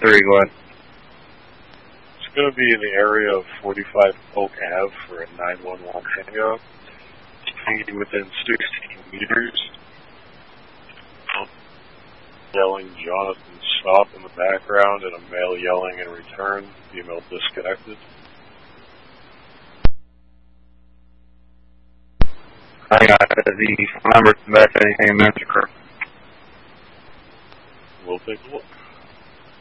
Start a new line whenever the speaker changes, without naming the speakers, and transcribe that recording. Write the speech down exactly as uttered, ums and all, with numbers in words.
three, go ahead.
It's going to be in the area of forty-five Oak Avenue for a nine one one hangout. Hanging within sixteen meters. Yelling Jonathan stop in the background and a male yelling in return. Female disconnected.
I got the numbers back, anything in Mexico.
We'll take a look.